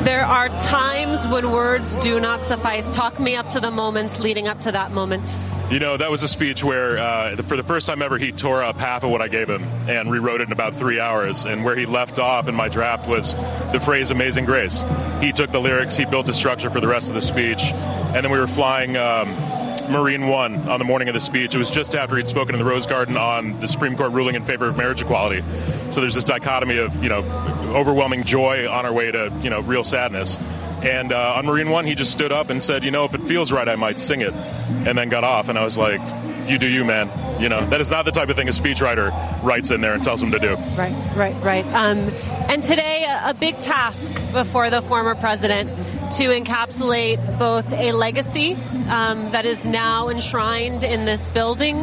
There are times when words do not suffice. Talk me up to the moments leading up to that moment. You know, that was a speech where, for the first time ever, he tore up half of what I gave him and rewrote it in about 3 hours. And where he left off in my draft was the phrase "Amazing Grace." He took the lyrics, he built the structure for the rest of the speech, and then we were flying Marine One on the morning of the speech. It was just after he'd spoken in the Rose Garden on the Supreme Court ruling in favor of marriage equality. So there's this dichotomy of, overwhelming joy on our way to, real sadness. And on Marine One, he just stood up and said, if it feels right, I might sing it, and then got off. And I was like, you do you, man. That is not the type of thing a speechwriter writes in there and tells them to do. Right. And today, a big task before the former president to encapsulate both a legacy that is now enshrined in this building,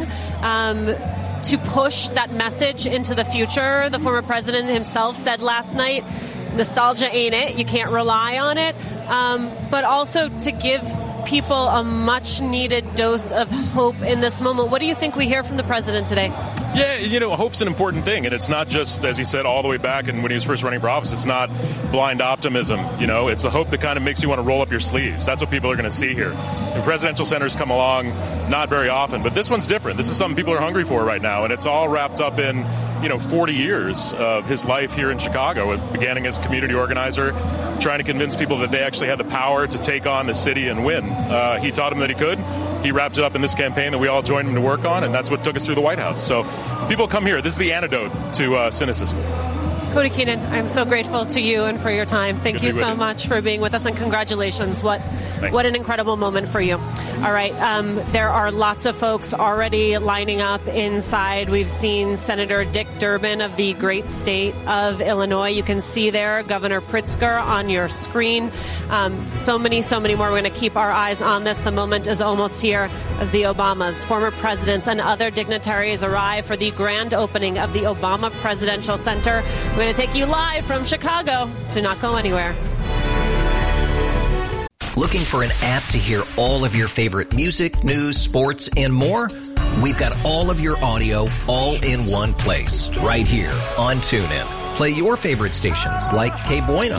to push that message into the future. The former president himself said last night, nostalgia ain't it. You can't rely on it. But also to give people a much-needed dose of hope in this moment. What do you think we hear from the president today? Yeah, hope's an important thing, and it's not just, as he said all the way back and when he was first running for office, it's not blind optimism, it's a hope that kind of makes you want to roll up your sleeves. That's what people are going to see here. And presidential centers come along not very often, but this one's different. This is something people are hungry for right now, and it's all wrapped up in 40 years of his life here in Chicago, beginning as a community organizer, trying to convince people that they actually had the power to take on the city and win. He taught them that he could. He wrapped it up in this campaign that we all joined him to work on, and that's what took us through the White House. So people come here. This is the antidote to cynicism. Cody Keenan, I'm so grateful to you and for your time. Thank you so much for being with us, and congratulations. What an incredible moment for you. All right. There are lots of folks already lining up inside. We've seen Senator Dick Durbin of the great state of Illinois. You can see there Governor Pritzker on your screen. So many more. We're going to keep our eyes on this. The moment is almost here as the Obamas, former presidents, and other dignitaries arrive for the grand opening of the Obama Presidential Center. We're going to take you live from Chicago. Do not go anywhere. Looking for an app to hear all of your favorite music, news, sports, and more? We've got all of your audio all in one place, right here on TuneIn. Play your favorite stations like Que Bueno,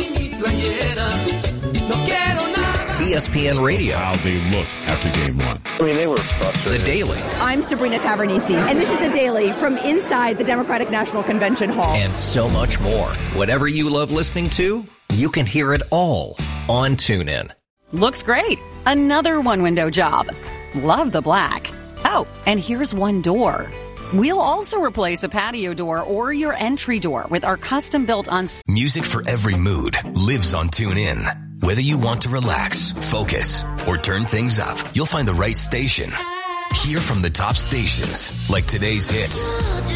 ESPN Radio. How they looked after game one. They were frustrated. The Daily. I'm Sabrina Tavernisi, and this is The Daily from inside the Democratic National Convention Hall. And so much more. Whatever you love listening to, you can hear it all on TuneIn. Looks great. Another one-window job. Love the black. Oh, and here's one door. We'll also replace a patio door or your entry door with our custom-built on... Music for every mood lives on TuneIn. Whether you want to relax, focus, or turn things up, you'll find the right station. Hear from the top stations, like today's hits,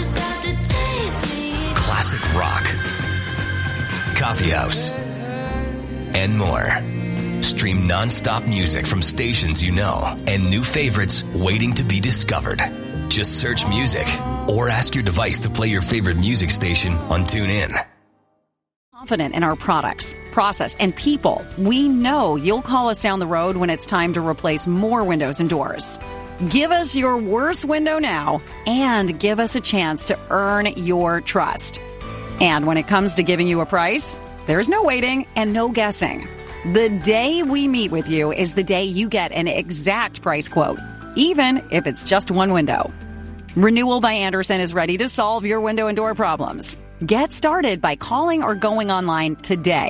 classic rock, coffee house, and more. Stream non-stop music from stations you know and new favorites waiting to be discovered. Just search music or ask your device to play your favorite music station on TuneIn. Confident in our products, process, and people, we know you'll call us down the road when it's time to replace more windows and doors. Give us your worst window now and give us a chance to earn your trust. And when it comes to giving you a price, there's no waiting and no guessing. The day we meet with you is the day you get an exact price quote, even if it's just one window. Renewal by Andersen is ready to solve your window and door problems. Get started by calling or going online today.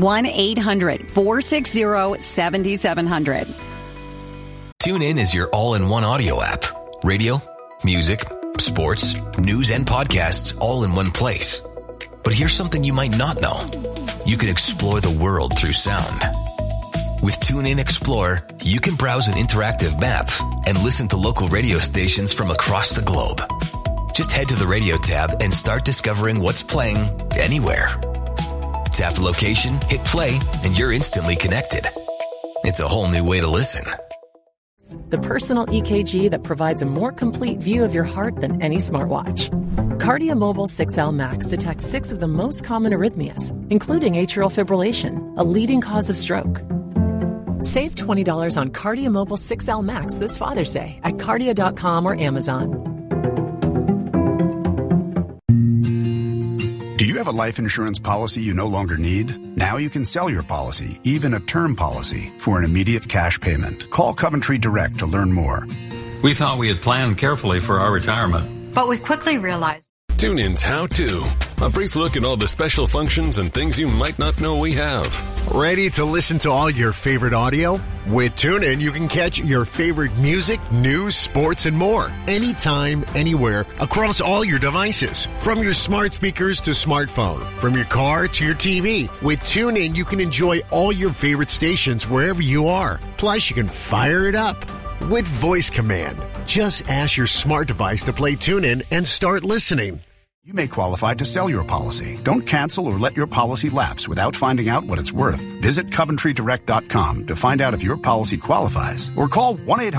1-800-460-7700. TuneIn is your all-in-one audio app. Radio, music, sports, news, and podcasts all in one place. But here's something you might not know. You can explore the world through sound. With TuneIn Explorer, you can browse an interactive map and listen to local radio stations from across the globe. Just head to the radio tab and start discovering what's playing anywhere. Tap the location, hit play, and you're instantly connected. It's a whole new way to listen. The personal EKG that provides a more complete view of your heart than any smartwatch. KardiaMobile 6L Max detects 6 of the most common arrhythmias, including atrial fibrillation, a leading cause of stroke. Save $20 on KardiaMobile 6L Max this Father's Day at Kardia.com or Amazon. Do you have a life insurance policy you no longer need? Now you can sell your policy, even a term policy, for an immediate cash payment. Call Coventry Direct to learn more. We thought we had planned carefully for our retirement, but we quickly realized. TuneIn's How To. A brief look at all the special functions and things you might not know we have. Ready to listen to all your favorite audio? With TuneIn, you can catch your favorite music, news, sports, and more. Anytime, anywhere, across all your devices. From your smart speakers to smartphone. From your car to your TV. With TuneIn, you can enjoy all your favorite stations wherever you are. Plus, you can fire it up with voice command. Just ask your smart device to play TuneIn and start listening. You may qualify to sell your policy. Don't cancel or let your policy lapse without finding out what it's worth. Visit CoventryDirect.com to find out if your policy qualifies or call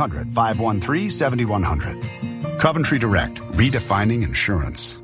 1-800-513-7100. Coventry Direct, redefining insurance.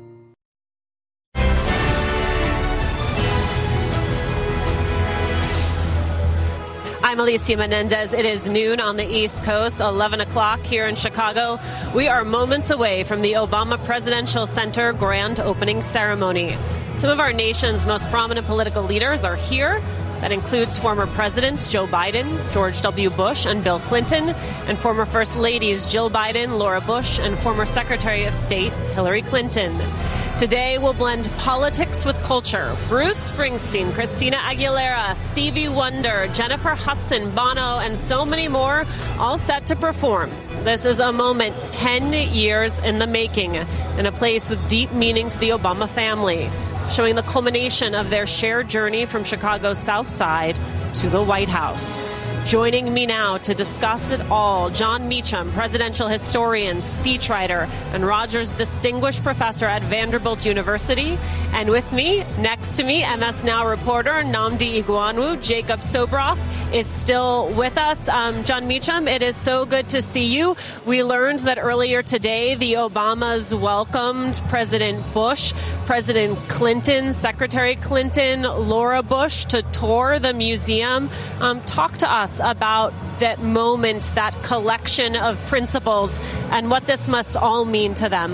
I'm Alicia Menendez. It is noon on the East Coast, 11 o'clock here in Chicago. We are moments away from the Obama Presidential Center grand opening ceremony. Some of our nation's most prominent political leaders are here. That includes former presidents Joe Biden, George W. Bush, and Bill Clinton, and former First Ladies Jill Biden, Laura Bush, and former Secretary of State Hillary Clinton. Today, we'll blend politics with culture. Bruce Springsteen, Christina Aguilera, Stevie Wonder, Jennifer Hudson, Bono, and so many more, all set to perform. This is a moment 10 years in the making, in a place with deep meaning to the Obama family, showing the culmination of their shared journey from Chicago's South Side to the White House. Joining me now to discuss it all, Jon Meacham, presidential historian, speechwriter, and Rogers Distinguished Professor at Vanderbilt University. And with me, next to me, MS Now reporter Nnamdi Igboanwu. Jacob Sobroff is still with us. Jon Meacham, it is so good to see you. We learned that earlier today, the Obamas welcomed President Bush, President Clinton, Secretary Clinton, Laura Bush to tour the museum. Talk to us about that moment, that collection of principles, and what this must all mean to them.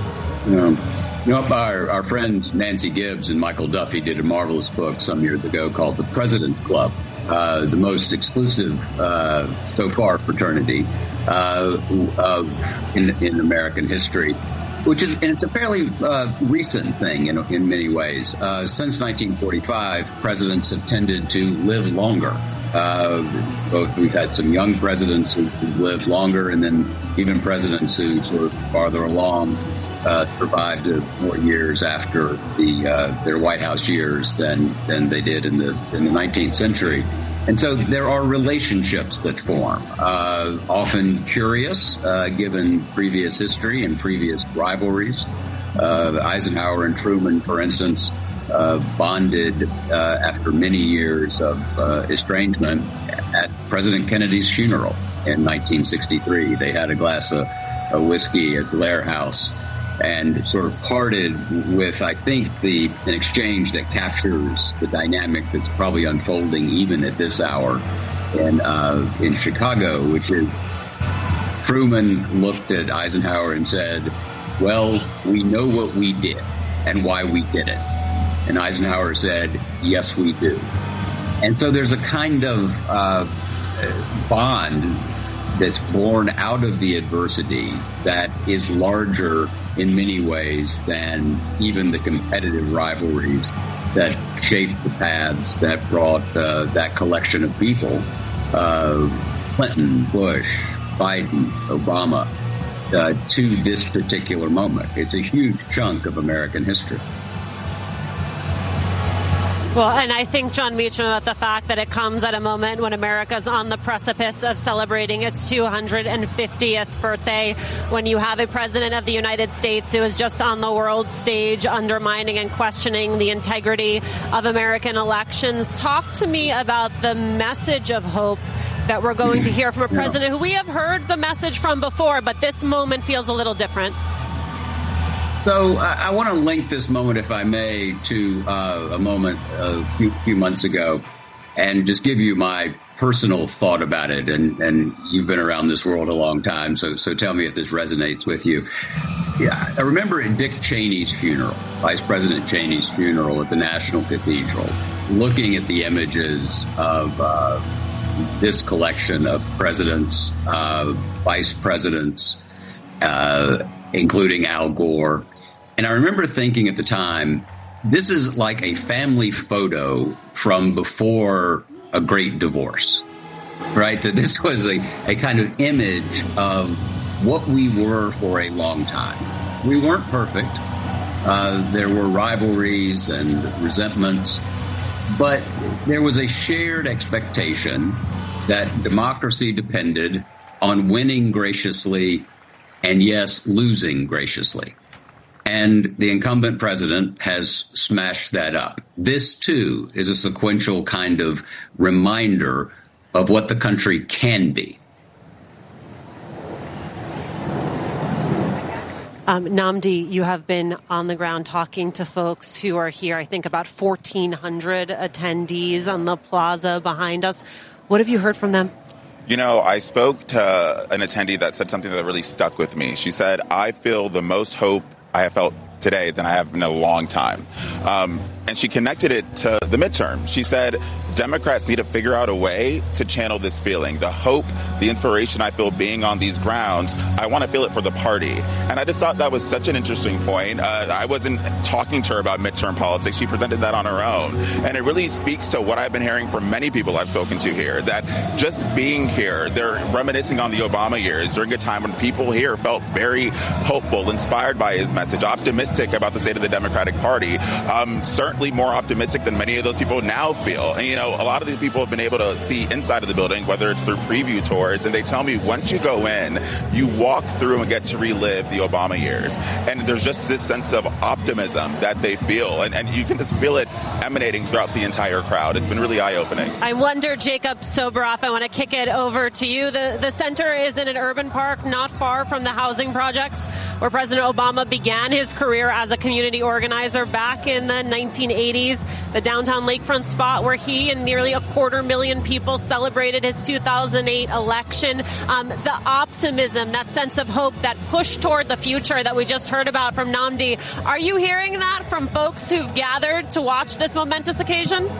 Our friends Nancy Gibbs and Michael Duffy did a marvelous book some years ago called The President's Club, the most exclusive, so far, fraternity in American history. And it's a fairly recent thing in many ways. Since 1945, presidents have tended to live longer. We've had some young presidents who lived longer, and then even presidents who sort of farther along survived more years after their White House years than they did in the 19th century. And so there are relationships that form, often curious, given previous history and previous rivalries. Eisenhower and Truman, for instance, bonded after many years of estrangement at President Kennedy's funeral in 1963. They had a glass of whiskey at Blair House and sort of parted with, I think, an exchange that captures the dynamic that's probably unfolding even at this hour in Chicago, which is Truman looked at Eisenhower and said, "Well, we know what we did and why we did it." And Eisenhower said, "Yes, we do." And so there's a kind of bond that's born out of the adversity that is larger in many ways than even the competitive rivalries that shaped the paths that brought that collection of people, Clinton, Bush, Biden, Obama, to this particular moment. It's a huge chunk of American history. Well, and I think, Jon Meacham, about the fact that it comes at a moment when America's on the precipice of celebrating its 250th birthday, when you have a president of the United States who is just on the world stage undermining and questioning the integrity of American elections. Talk to me about the message of hope that we're going to hear from a president who we have heard the message from before, but this moment feels a little different. So I want to link this moment, if I may, to a moment a few months ago and just give you my personal thought about it. And you've been around this world a long time, so tell me if this resonates with you. Yeah, I remember at Dick Cheney's funeral, Vice President Cheney's funeral at the National Cathedral, looking at the images of this collection of presidents, vice presidents, including Al Gore. And I remember thinking at the time, this is like a family photo from before a great divorce, right? That this was a kind of image of what we were for a long time. We weren't perfect. There were rivalries and resentments, but there was a shared expectation that democracy depended on winning graciously and, yes, losing graciously. And the incumbent president has smashed that up. This, too, is a sequential kind of reminder of what the country can be. Nnamdi, you have been on the ground talking to folks who are here. I think about 1,400 attendees on the plaza behind us. What have you heard from them? You know, I spoke to an attendee that said something that really stuck with me. She said, I feel the most hope I have felt today than I have in a long time. And she connected it to the midterm. She said, Democrats need to figure out a way to channel this feeling, the hope, the inspiration I feel being on these grounds. I want to feel it for the party. And I just thought that was such an interesting point. I wasn't talking to her about midterm politics. She presented that on her own. And it really speaks to what I've been hearing from many people I've spoken to here, that just being here, they're reminiscing on the Obama years during a time when people here felt very hopeful, inspired by his message, optimistic about the state of the Democratic Party, certainly more optimistic than many of those people now feel. And, you know, a lot of these people have been able to see inside of the building, whether it's through preview tours, and they tell me once you go in, you walk through and get to relive the Obama years. And there's just this sense of optimism that they feel, and you can just feel it emanating throughout the entire crowd. It's been really eye-opening. I wonder, Jacob Soboroff, I want to kick it over to you. The center is in an urban park not far from the housing projects where President Obama began his career as a community organizer back in the 1980s, the downtown lakefront spot where he and nearly 250,000 people celebrated his 2008 election. The optimism, that sense of hope, that push toward the future that we just heard about from Nnamdi. Are you hearing that from folks who've gathered to watch this momentous occasion?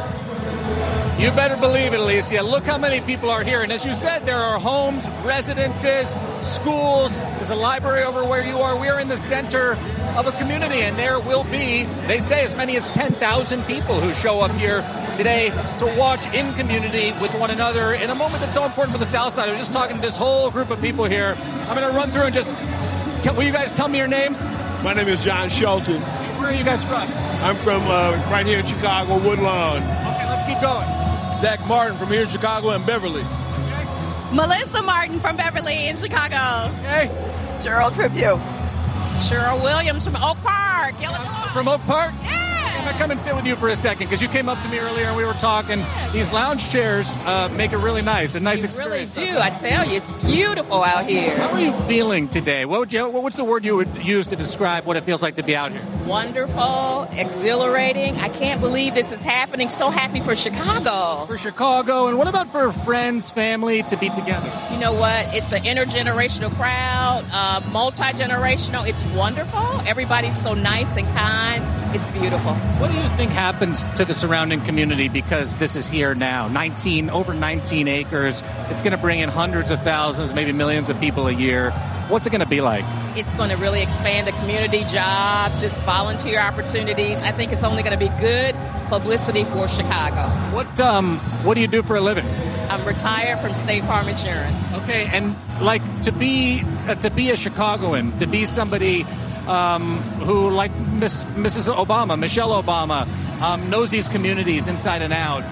You better believe it, Alicia. Look how many people are here. And as you said, there are homes, residences, schools. There's a library over where you are. We're in the center of a community, and there will be, they say, as many as 10,000 people who show up here today to watch in community with one another in a moment that's so important for the South Side. I was just talking to this whole group of people here. I'm going to run through and just, will you guys tell me your names? My name is John Shelton. Where are you guys from? I'm from right here in Chicago, Woodlawn. Okay, let's keep going. Zach Martin from here in Chicago and Beverly. Okay. Melissa Martin from Beverly in Chicago. Okay. Cheryl Tribute. Cheryl Williams from Oak Park, Illinois. From Oak Park? Yeah. I'm going to come and sit with you for a second because you came up to me earlier and we were talking. Yeah. These lounge chairs make it really nice, a nice experience. Really do. I tell you, it's beautiful out here. How are you feeling today? What's the word you would use to describe what it feels like to be out here? Wonderful, exhilarating. I can't believe this is happening. So happy for Chicago. For Chicago. And what about for friends, family to be together? You know what? It's an intergenerational crowd, multi-generational. It's wonderful. Everybody's so nice and kind. It's beautiful. What do you think happens to the surrounding community because this is here now? Over 19 acres. It's going to bring in hundreds of thousands, maybe millions of people a year. What's it going to be like? It's going to really expand the community, jobs, just volunteer opportunities. I think it's only going to be good publicity for Chicago. What do you do for a living? I'm retired from State Farm Insurance. Okay, and like to be a Chicagoan, to be somebody who, like Mrs. Obama, Michelle Obama, knows these communities inside and out.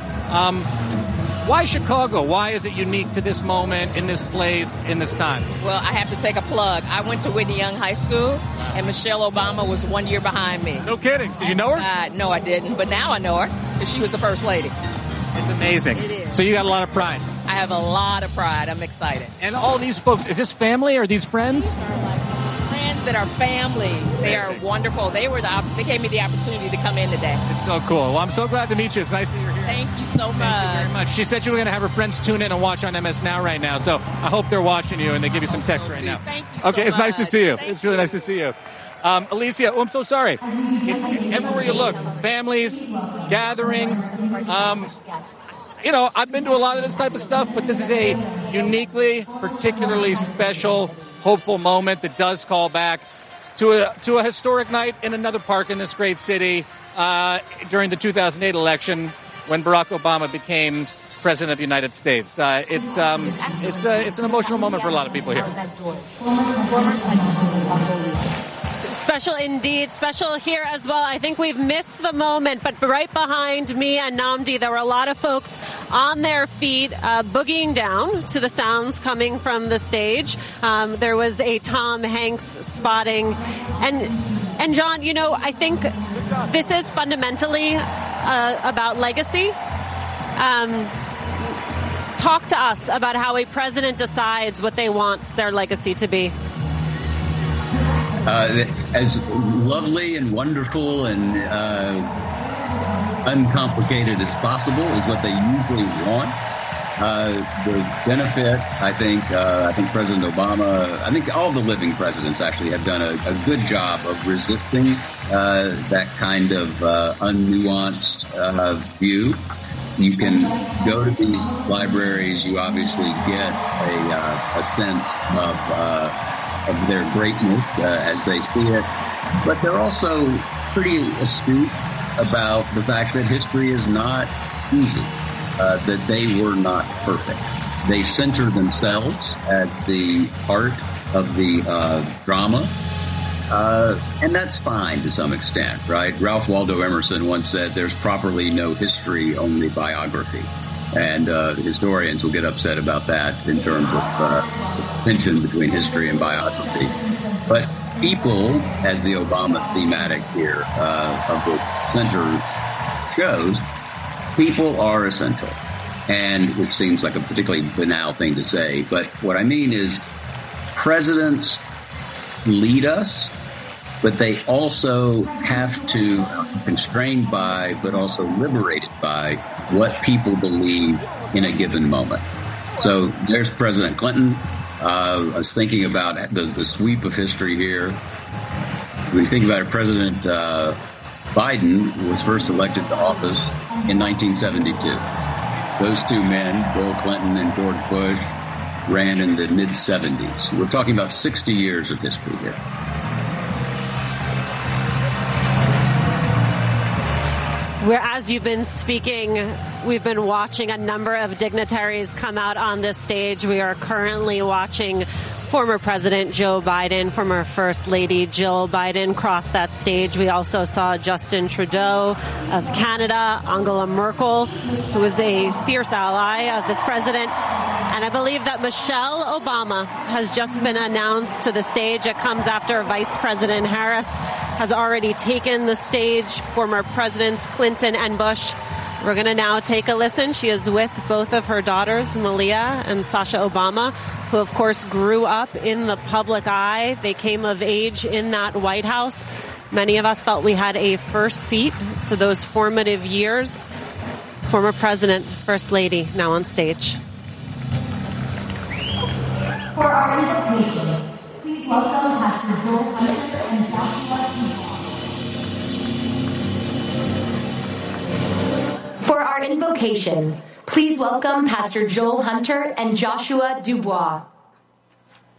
Why Chicago? Why is it unique to this moment, in this place, in this time? Well, I have to take a plug. I went to Whitney Young High School, and Michelle Obama was 1 year behind me. No kidding. Did you know her? No, I didn't, but now I know her, because she was the first lady. It's amazing. It is. So you got a lot of pride. I have a lot of pride. I'm excited. And all these folks, is this family or are these friends? These are like friends that are family. They are wonderful. They gave me the opportunity to come in today. It's so cool. Well, I'm so glad to meet you. It's nice that you're here. Thank you so much. Thank you very much. She said she was going to have her friends tune in and watch on MS Now right now, so I hope they're watching you and they give you some text right now. Thank you so Okay, it's nice to see you. Thank It's really nice to see you. Alicia, I'm so sorry. It's everywhere you look, families, gatherings. I've been to a lot of this type of stuff, but this is a uniquely, particularly special, hopeful moment that does call back to a historic night in another park in this great city during the 2008 election when Barack Obama became President of the United States. It's an emotional moment for a lot of people here. Special indeed. Special here as well. I think we've missed the moment, but right behind me and Nnamdi, there were a lot of folks on their feet boogieing down to the sounds coming from the stage. There was a Tom Hanks spotting. And John, I think this is fundamentally about legacy. Talk to us about how a president decides what they want their legacy to be. As lovely and wonderful and uncomplicated as possible is what they usually want. The benefit, I think President Obama, I think all the living presidents actually have done a good job of resisting that kind of unnuanced view. You can go to these libraries, you obviously get a sense of their greatness as they see it, but they're also pretty astute about the fact that history is not easy, that they were not perfect. They center themselves at the heart of the drama, and that's fine to some extent, right? Ralph Waldo Emerson once said, "There's properly no history, only biography." And historians will get upset about that in terms of the tension between history and biography. But people, as the Obama thematic here of the center shows, people are essential. And which seems like a particularly banal thing to say. But what I mean is presidents lead us, but they also have to be constrained by, but also liberated by, what people believe in a given moment. So there's President Clinton. I was thinking about the sweep of history here. When you think about it, President Biden was first elected to office in 1972. Those two men, Bill Clinton and George Bush, ran in the mid-70s. We're talking about 60 years of history here. As you've been speaking, we've been watching a number of dignitaries come out on this stage. We are currently watching former President Joe Biden, former First Lady Jill Biden cross that stage. We also saw Justin Trudeau of Canada, Angela Merkel, who is a fierce ally of this president. And I believe that Michelle Obama has just been announced to the stage. It comes after Vice President Harris has already taken the stage, former Presidents Clinton and Bush. We're going to now take a listen. She is with both of her daughters, Malia and Sasha Obama, who, of course, grew up in the public eye. They came of age in that White House. Many of us felt we had a first seat. So those formative years, former President, First Lady, now on stage. For our invocation, please welcome Pastor Joel Hunter and Joshua Dubois. For our invocation, please welcome Pastor Joel Hunter and Joshua Dubois.